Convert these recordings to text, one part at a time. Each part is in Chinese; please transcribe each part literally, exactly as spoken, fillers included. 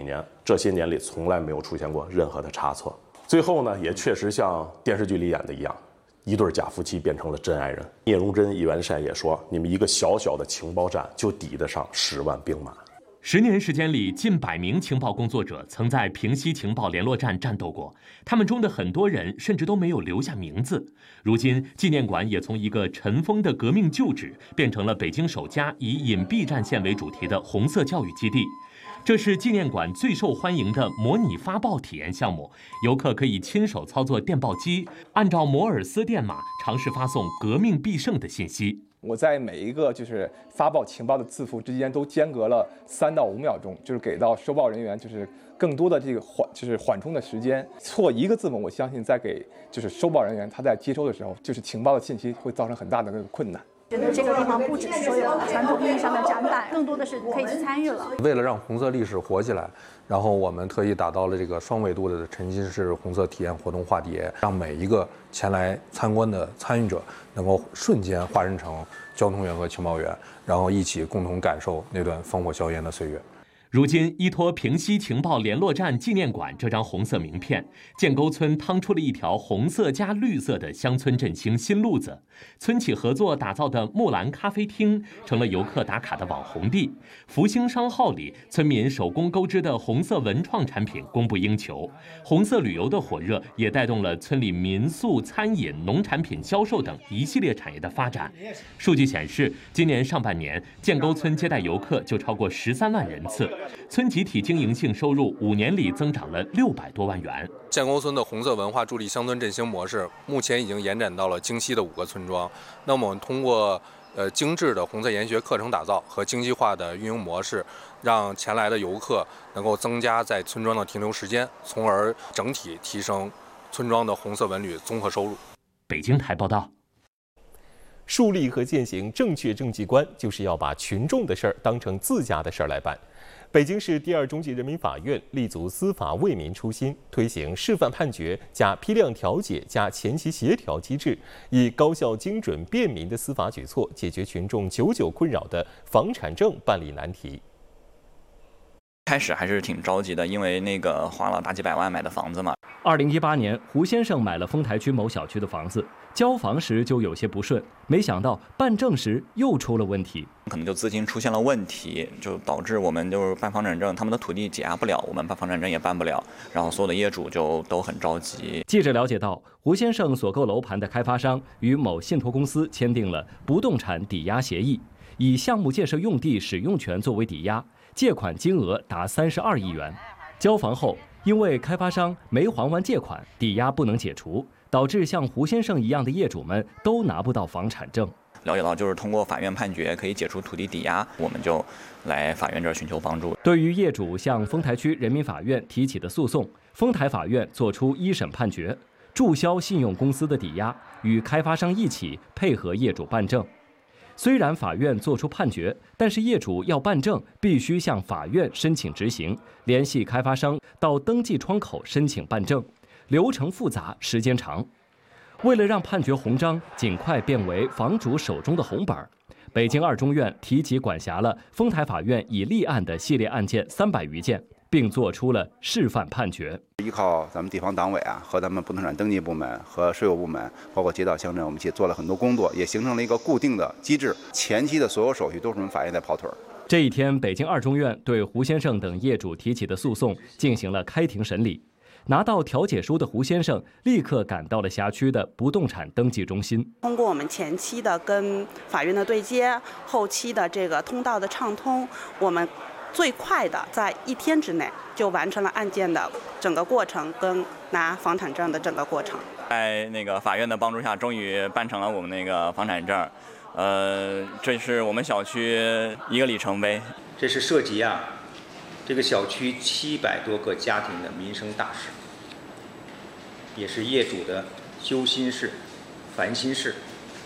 年，这些年里从来没有出现过任何的差错。最后呢，也确实像电视剧里演的一样，一对假夫妻变成了真爱人。聂荣臻、易元帅也说，你们一个小小的情报站就抵得上十万兵马。 十年时间里，近百名情报工作者曾在平西情报联络站战斗过，他们中的很多人甚至都没有留下名字。如今，纪念馆也从一个尘封的革命旧址，变成了北京首家以隐蔽战线为主题的红色教育基地。这是纪念馆最受欢迎的模拟发报体验项目，游客可以亲手操作电报机，按照摩尔斯电码尝试发送革命必胜的信息。 我在每一个就是发报情报的字符之间都间隔了三到五秒钟，就是给到收报人员就是更多的这个缓就是缓冲的时间。错一个字母，我相信在给就是收报人员他在接收的时候，就是情报的信息会造成很大的那个困难。 觉得这个地方不只是说有传统意义上的展览，更多的是可以去参与了。 为了让红色历史活起来，然后我们特意打造了这个双维度的沉浸式红色体验活动画碟，让每一个前来参观的参与者能够瞬间化身成交通员和情报员，然后一起共同感受那段烽火硝烟的岁月。 如今，依托平西情报联络站纪念馆这张红色名片，建沟村趟出了一条红色加绿色的乡村振兴新路子。村企合作打造的木兰咖啡厅成了游客打卡的网红地。福兴商号里，村民手工钩织的红色文创产品供不应求。红色旅游的火热也带动了村里民宿、餐饮、农产品销售等一系列产业的发展。数据显示，今年上半年，建沟村接待游客就超过十三万人次。村集体经营性收入五年里增长了六百多万元。 建沟村的红色文化助力乡村振兴模式，目前已经延展到了京西的五个村庄。那么我们通过呃精致的红色研学课程打造和精细化的运营模式，让前来的游客能够增加在村庄的停留时间，从而整体提升村庄的红色文旅综合收入。 北京台报道。 树立和践行正确政绩观，就是要把群众的事儿当成自家的事儿来办。北京市第二中级人民法院立足司法为民初心，推行示范判决加批量调解加前期协调机制，以高效、精准、便民的司法举措解决群众久久困扰的房产证办理难题。 开始还是挺着急的，因为那个花了大几百万买的房子嘛。 二零一八年，胡先生买了丰台区某小区的房子，交房时就有些不顺，没想到办证时又出了问题， 可能就资金出现了问题，就导致我们就是办房产证，他们的土地抵押不了，我们办房产证也办不了，然后所有的业主就都很着急。 记者了解到，胡先生所购楼盘的开发商与某信托公司签订了不动产抵押协议，以项目建设用地使用权作为抵押，借款金额达三十二亿元。交房后，因为开发商没还完借款，抵押不能解除，导致像胡先生一样的业主们都拿不到房产证。 了解到，就是通过法院判决可以解除土地抵押，我们就来法院这儿寻求帮助。 对于业主向丰台区人民法院提起的诉讼，丰台法院作出一审判决，注销信用公司的抵押，与开发商一起配合业主办证。虽然法院作出判决，但是业主要办证，必须向法院申请执行，联系开发商到登记窗口申请办证，流程复杂，时间长。为了让判决红章尽快变为房主手中的红本，北京二中院提起管辖了丰台法院已立案的系列案件三百余件，并作出了示范判决。 依靠咱们地方党委啊，和咱们不动产登记部门和税务部门，包括街道乡镇，我们一起做了很多工作，也形成了一个固定的机制。前期的所有手续都是我们法院在跑腿儿。 这一天，北京二中院对胡先生等业主提起的诉讼进行了开庭审理。拿到调解书的胡先生立刻赶到了辖区的不动产登记中心。 通过我们前期的跟法院的对接，后期的这个通道的畅通，我们最快的在一天之内就完成了案件的整个过程跟拿房产证的整个过程。 在那个法院的帮助下，终于办成了我们那个房产证，呃，这是我们小区一个里程碑。 这是涉及啊这个小区七百多个家庭的民生大事，也是业主的揪心事、烦心事。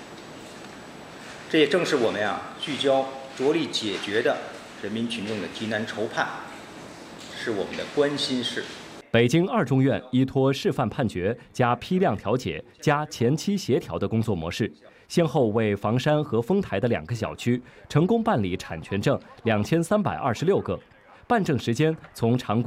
这也正是我们啊聚焦着力解决的人民群众的急难愁盼，是我们的关心事。 北京二中院依托示范判决加批量调解加前期协调的工作模式，先后为房山和丰台的两个小区成功办理产权证两千三百二十六个，办证时间从常规